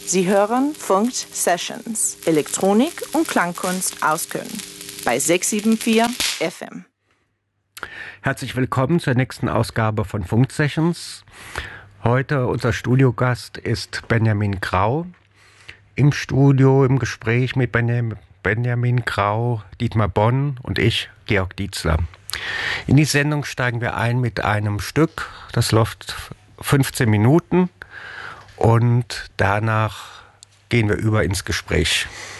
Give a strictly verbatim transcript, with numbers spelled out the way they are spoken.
Sie hören Funkt Sessions, Elektronik und Klangkunst aus Köln bei sechs sieben vier F M. Herzlich willkommen zur nächsten Ausgabe von Funkt Sessions. Heute unser Studiogast ist Benjamin Grau. Im Studio, im Gespräch mit Benjamin Grau, Dietmar Bonn und ich, Georg Dietzler. In die Sendung steigen wir ein mit einem Stück, das läuft fünfzehn Minuten und danach gehen wir über ins Gespräch.